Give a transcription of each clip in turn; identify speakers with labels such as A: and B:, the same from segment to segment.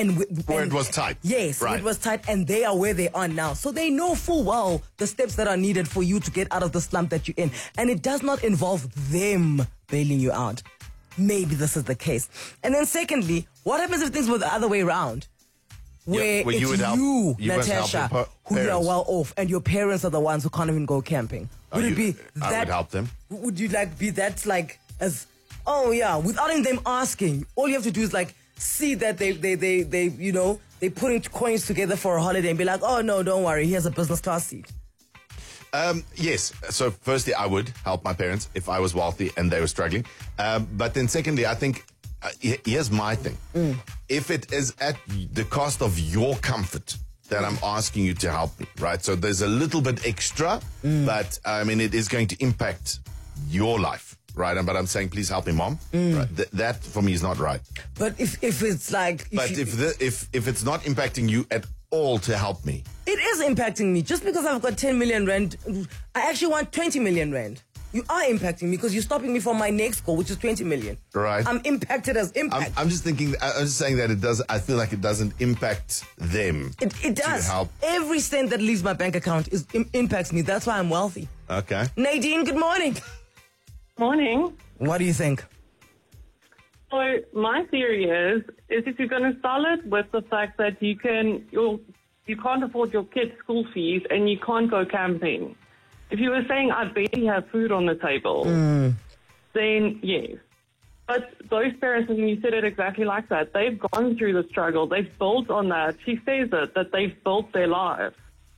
A: where it was tight.
B: Yes,
A: right.
B: It was tight, and they are where they are now. So they know full well the steps that are needed for you to get out of the slump that you're in. And it does not involve them bailing you out. Maybe this is the case. And then secondly, what happens if things were the other way around? Where
A: you
B: it's
A: would help,
B: you,
A: must help
B: Natasha,
A: your
B: who you are
A: parents.
B: well off, and your parents are the ones who can't even go camping. Would it be that?
A: I would help them.
B: Would you be that as, oh yeah, without them asking, all you have to do is see that they putting coins together for a holiday and be like, oh no, don't worry, here's a business class seat.
A: Yes. So firstly, I would help my parents if I was wealthy and they were struggling. But then secondly, I think here's my thing. If it is at the cost of your comfort that I'm asking you to help me, right? So there's a little bit extra, but I mean, it is going to impact your life, right? But I'm saying, please help me, Mom. Right? That for me is not right.
B: But if it's
A: if it's not impacting you at all to help me,
B: it is impacting me. Just because I've got 10 million rand, I actually want 20 million rand. You are impacting me because you're stopping me from my next goal, which is 20 million.
A: Right.
B: I'm impacted as impact.
A: I'm just saying that it does. I feel like it doesn't impact them.
B: It does.
A: To help.
B: Every cent that leaves my bank account impacts me. That's why I'm wealthy.
A: Okay.
B: Nadine, good morning.
C: Morning.
B: What do you think?
C: So my theory is if you're going to sell it with the fact that you can't afford your kids' school fees and you can't go camping. If you were saying I barely have food on the table, then yes. But those parents, and you said it exactly like that, they've gone through the struggle. They've built on that. She says it, that they've built their lives.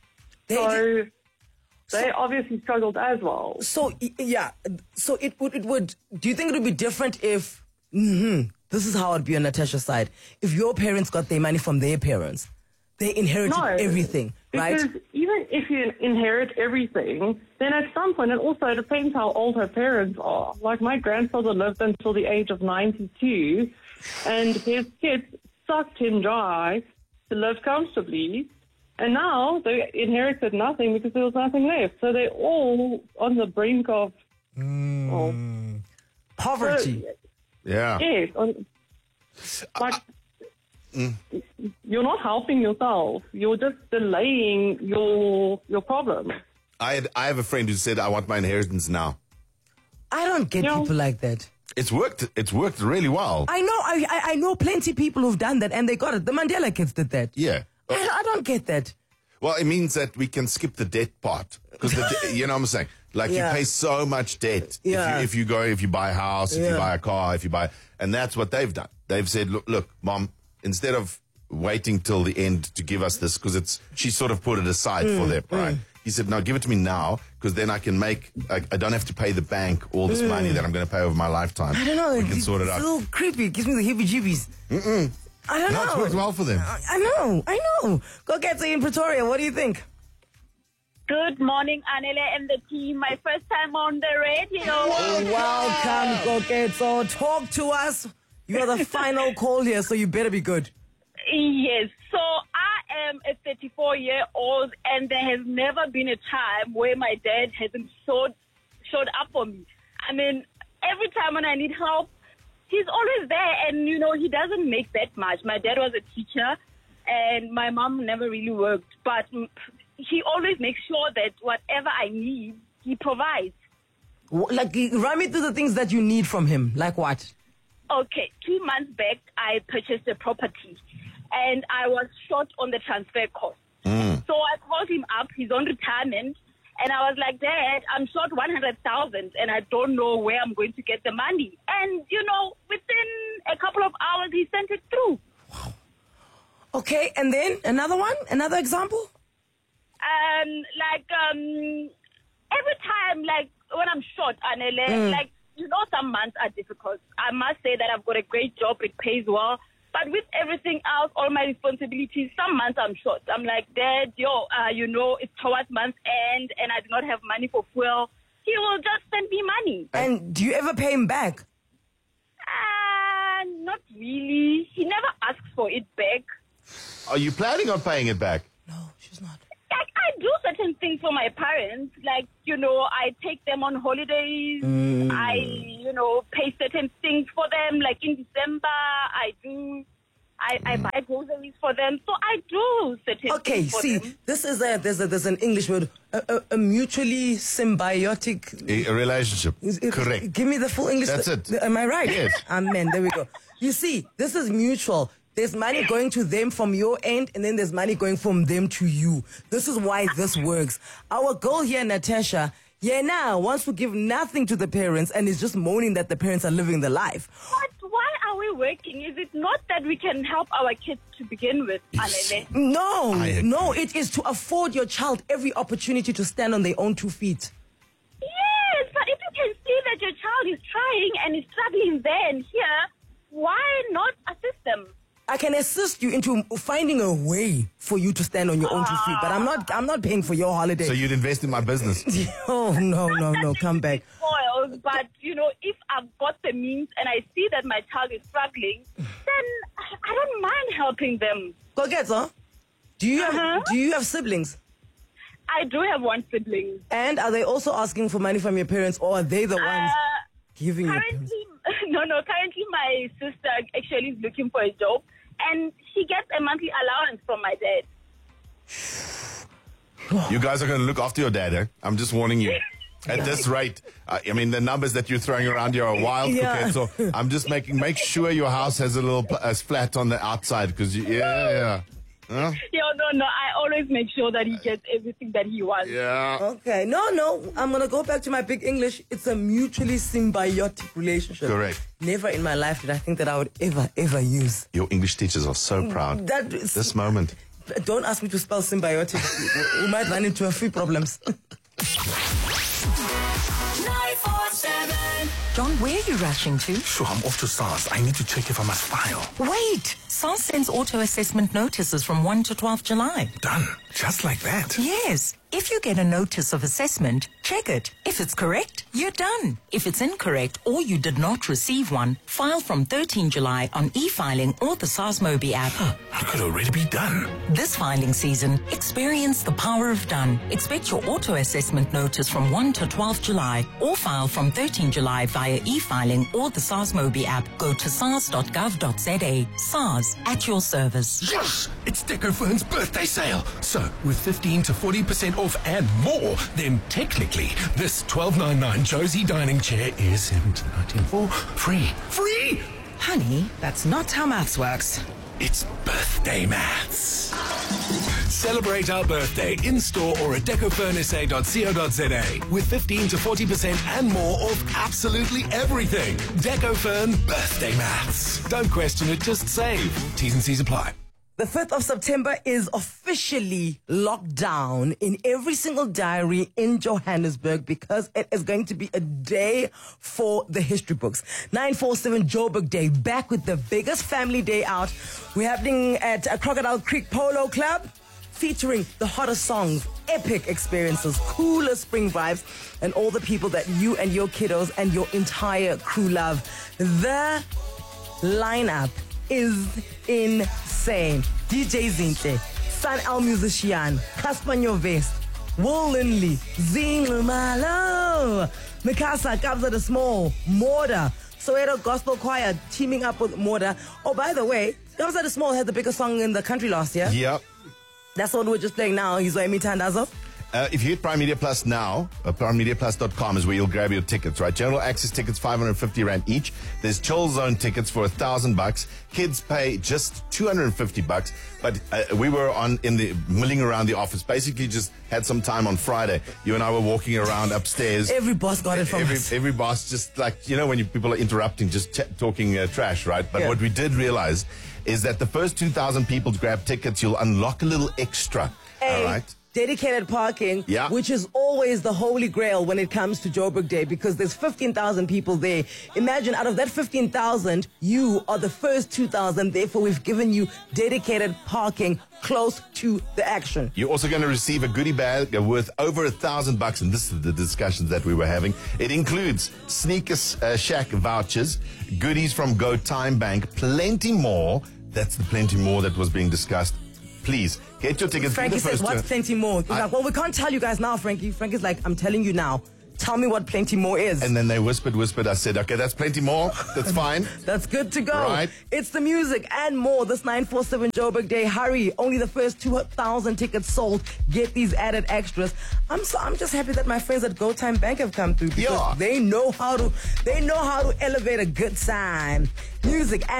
C: So they obviously struggled as well.
B: So, yeah. So it would, do you think it would be different if, this is how it would be on Natasha's side, if your parents got their money from their parents? They inherited everything, right?
C: Because even if you inherit everything, then at some point, it also depends how old her parents are. Like my grandfather lived until the age of 92, and his kids sucked him dry to live comfortably. And now they inherited nothing because there was nothing left. So they're all on the brink of
B: poverty.
A: Yeah.
C: Yes. You're not helping yourself. You're just delaying your problem.
A: I have a friend who said, I want my inheritance now.
B: I don't get people like that.
A: It's worked really well.
B: I know. I know plenty of people who've done that and they got it. The Mandela kids did that.
A: Yeah.
B: I don't get that.
A: Well, it means that we can skip the debt part. Because, you know what I'm saying? Like, you pay so much debt if you buy a house, if you buy a car, and that's what they've done. They've said, look, Mom, instead of waiting till the end to give us this, because she sort of put it aside for them, right? He said, no, give it to me now, because then I can I don't have to pay the bank all this money that I'm going to pay over my lifetime.
B: I don't know.
A: We can sort it out.
B: It's a little creepy. It gives me the heebie-jeebies. I don't know.
A: No, it's worked well for them.
B: I know. Go get to in Pretoria. What do you think?
D: Good morning, Anele and the team. My first time on the radio.
B: Welcome, Koketso. Talk to us. You are the final call here, so you better be good.
D: Yes. So I am a 34-year-old, and there has never been a time where my dad hasn't showed up for me. I mean, every time when I need help, he's always there, and, he doesn't make that much. My dad was a teacher, and my mom never really worked, but he always makes sure that whatever I need, he provides.
B: Like, run me through the things that you need from him. Like what?
D: Okay, 2 months back, I purchased a property, and I was short on the transfer cost. So I called him up. He's on retirement, and I was like, Dad, I'm short 100,000, and I don't know where I'm going to get the money. And, within a couple of hours, he sent it through.
B: Wow. Okay, and then another one? Another example?
D: Every time, when I'm short, Anele, some months are difficult. I must say that I've got a great job. It pays well. But with everything else, all my responsibilities, some months I'm short. I'm like, Dad, it's towards month's end and I do not have money for fuel. He will just send me money.
B: And do you ever pay him back?
D: Not really. He never asks for it back.
A: Are you planning on paying it back?
B: No, she's not.
D: I do certain things for my parents. I take them on holidays. I, pay certain things for them. Like in December, I I buy groceries for them. So I do certain
B: Okay,
D: things for
B: see,
D: them.
B: this is there's an English word, a mutually symbiotic.
A: A relationship. Correct.
B: Give me the full English.
A: That's it.
B: Am I right?
A: Yes.
B: Amen. There we go. You see, this is mutual. There's money going to them from your end, and then there's money going from them to you. This is why this works. Our girl here, Natasha, now wants to give nothing to the parents and is just moaning that the parents are living the life.
D: But why are we working? Is it not that we can help our kids to begin with, Alele?
B: No, it is to afford your child every opportunity to stand on their own 2 feet.
D: Yes, but if you can see that your child is trying and is struggling there and here, why not assist them?
B: I can assist you into finding a way for you to stand on your own 2 feet, but I'm not paying for your holiday.
A: So you'd invest in my business.
B: Oh, no, come back.
D: Spoiled, but if I've got the means and I see that my child is struggling, then I don't mind helping them.
B: Go get, sir. Do you have siblings?
D: I do have one sibling.
B: And are they also asking for money from your parents, or are they the ones giving you?
D: Currently my sister actually is looking for a job, and she gets a monthly allowance from my dad.
A: You guys are going to look after your dad, eh? I'm just warning you. At this rate, I mean, the numbers that you're throwing around here are wild.
B: Yeah.
A: Okay, so I'm just make sure your house has a little flat on the outside, because yeah. Huh?
D: No, I always make sure that he gets everything that he wants.
A: Yeah.
B: Okay, no, I'm going to go back to my big English. It's a mutually symbiotic relationship.
A: Correct.
B: Never in my life did I think that I would ever use.
A: Your English teachers are so proud. This moment.
B: Don't ask me to spell symbiotic. We might run into a few problems.
E: 947.
F: John, where are you rushing to?
G: Sure, I'm off to SARS. I need to check if I must file.
F: Wait! SARS sends auto-assessment notices from 1 to 12 July.
G: Done. Just like that.
F: Yes. If you get a notice of assessment, check it. If it's correct, you're done. If it's incorrect or you did not receive one, file from 13 July on e-filing or the SARS Mobi app.
G: I could already be done.
F: This filing season, experience the power of done. Expect your auto-assessment notice from 1 to 12 July or file from 13 July via e-filing or the SARS Mobi app. Go to sars.gov.za. SARS, at your service.
G: Yes! It's DecoFern's birthday sale. So, with 15 to 40% off and more, then technically, this $12.99 Josie dining chair is $17.94 free. Free!
H: Honey, that's not how maths works.
G: It's birthday maths. Celebrate our birthday in-store or at decofurnsa.co.za with 15 to 40% and more off absolutely everything. DecoFern birthday maths. Don't question it, just save. T's and C's apply.
B: The 5th of September is officially locked down in every single diary in Johannesburg because it is going to be a day for the history books. 947 Joburg Day, back with the biggest family day out. We're happening at Crocodile Creek Polo Club, featuring the hottest songs, epic experiences, coolest spring vibes, and all the people that you and your kiddos and your entire crew love. The lineup is insane. DJ Zinhle, Sun L Musician, Casper Nyovest, Will Lindley, Zing Malo, Mikasa, Kabza the Small, Morda, Soweto Gospel Choir teaming up with Morda. Oh, by the way, Kabza the Small had the biggest song in the country last year.
A: Yep.
B: That's what we're just playing now. He's Emi Tandazo.
A: If you hit Prime Media Plus now, PrimeMediaPlus.com is where you'll grab your tickets, right? General access tickets, 550 Rand each. There's Chill Zone tickets for $1,000. Kids pay just $250. But we were milling around the office. Basically, just had some time on Friday. You and I were walking around upstairs.
B: Every boss got it from us.
A: Every boss just like, when people are interrupting, just talking trash, right? But what we did realize is that the first 2,000 people to grab tickets, you'll unlock a little extra. All right?
B: Dedicated parking, which is always the holy grail when it comes to Joburg Day because there's 15,000 people there. Imagine out of that 15,000, you are the first 2,000. Therefore, we've given you dedicated parking close to the action.
A: You're also going to receive a goodie bag worth over $1,000, and this is the discussions that we were having. It includes Sneakers Shack vouchers, goodies from Go Time Bank, plenty more. That's the plenty more that was being discussed. Please, get your tickets.
B: Frankie says, what's plenty more? He's like, well, we can't tell you guys now, Frankie. Frankie's like, I'm telling you now. Tell me what plenty more is.
A: And then they whispered. I said, okay, that's plenty more. That's fine.
B: That's good to go.
A: Right.
B: It's the music and more this 947 Joburg Day. Hurry. Only the first 2,000 tickets sold. Get these added extras. I'm just happy that my friends at Go Time Bank have come through because they know how to elevate a good time. Music and